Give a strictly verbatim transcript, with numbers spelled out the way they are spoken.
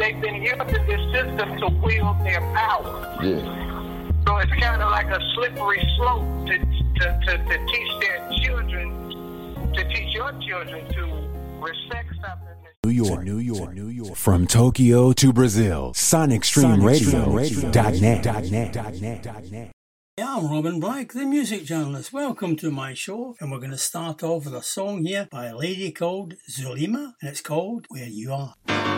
they've been using this system to wield their power. Yeah. So it's kind of like a slippery slope to, to, to, to teach their children, to teach your children to respect something. New York, New York, New York. From Tokyo to Brazil, Sonic Stream Radio dot net. Yeah, I'm Robin Black, the music journalist. Welcome to my show, and we're going to start off with a song here by a lady called Zulema, and it's called Where You Are.